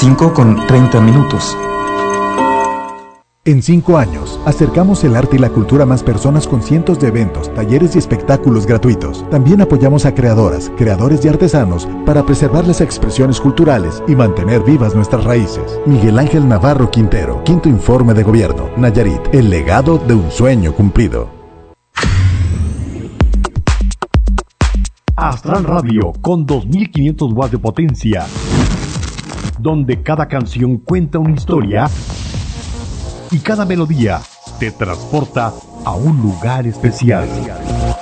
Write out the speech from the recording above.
5:30. En 5 años, acercamos el arte y la cultura a más personas con cientos de eventos, talleres y espectáculos gratuitos. También apoyamos a creadoras, creadores y artesanos para preservar las expresiones culturales y mantener vivas nuestras raíces. Miguel Ángel Navarro Quintero, 5º Informe de Gobierno, Nayarit, el legado de un sueño cumplido. Astral Radio con 2500 watts de potencia, donde cada canción cuenta una historia y cada melodía te transporta a un lugar especial.